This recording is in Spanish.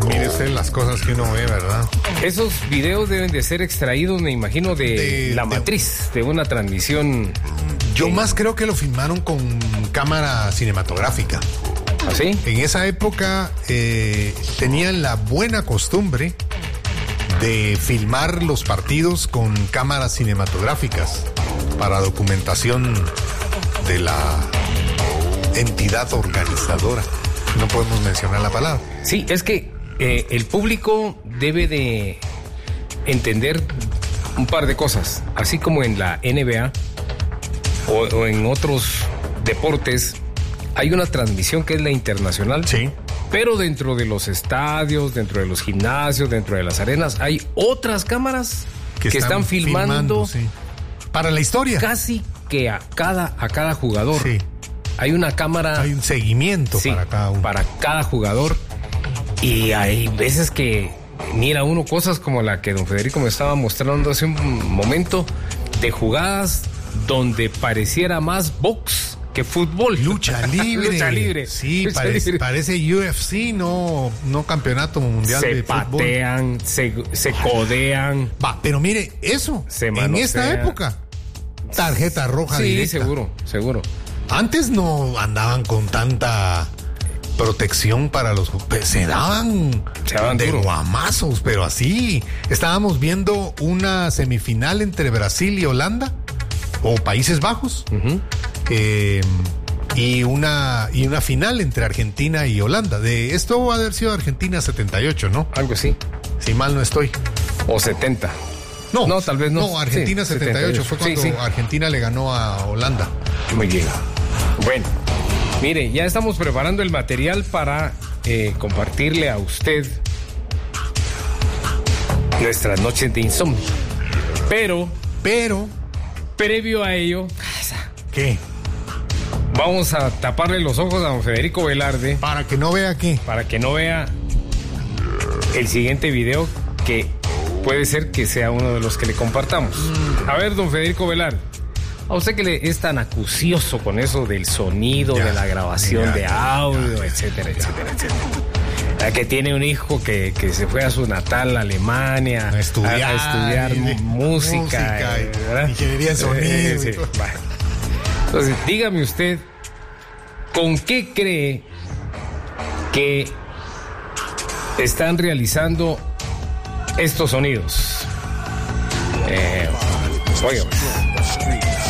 Mire usted las cosas que uno ve, ¿verdad? Esos videos deben de ser extraídos, me imagino, de la matriz de una transmisión. Yo más creo que lo filmaron con cámara cinematográfica. ¿Así? En esa época tenían la buena costumbre de filmar los partidos con cámaras cinematográficas para documentación de la entidad organizadora. No podemos mencionar la palabra. Sí, es que el público debe de entender un par de cosas. Así como en la NBA o en otros deportes, hay una transmisión que es la internacional. Sí. Pero dentro de los estadios, dentro de los gimnasios, dentro de las arenas, hay otras cámaras que están filmando sí. Para la historia. Casi que a cada jugador. Sí. Hay una cámara. Hay un seguimiento, sí, para cada uno. Para cada jugador. Y hay veces que mira uno cosas como la que don Federico me estaba mostrando hace un momento, de jugadas donde pareciera más box que fútbol. Lucha libre. Lucha libre. Sí, Lucha libre. parece UFC, no campeonato mundial de fútbol. Patean, se codean. Pero mire, eso, en esta época, tarjeta roja directa. Sí, seguro. Antes no andaban con tanta protección para los... Se daban de duro, guamazos, pero así. Estábamos viendo una semifinal entre Brasil y Holanda, o Países Bajos, y una final entre Argentina y Holanda. Esto va a haber sido Argentina 78, ¿no? Algo así. Si mal no estoy. O 70. No, tal vez no. No, Argentina 78 fue cuando Argentina le ganó a Holanda. Muy bien. Bueno, mire, ya estamos preparando el material para compartirle a usted nuestras noches de insomnio. Pero, previo a ello, ¿qué? Vamos a taparle los ojos a don Federico Velarde. ¿Para que no vea qué? Para que no vea el siguiente video, que puede ser que sea uno de los que le compartamos. A ver, don Federico Velarde, a usted que le es tan acucioso con eso del sonido, de la grabación de audio, etcétera. Que tiene un hijo que se fue a su natal Alemania a estudiar música, ingeniería en sonido. Sí. Bueno. Entonces, dígame usted, ¿con qué cree que están realizando estos sonidos? Oiga.